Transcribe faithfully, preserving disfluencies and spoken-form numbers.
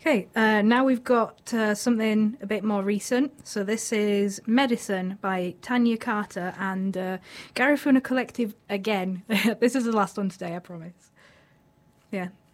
Okay, uh, now we've got uh, something a bit more recent. So this is Medicine by Tanya Carter and uh, Garifuna Collective again. This is the last one today, I promise. Yeah,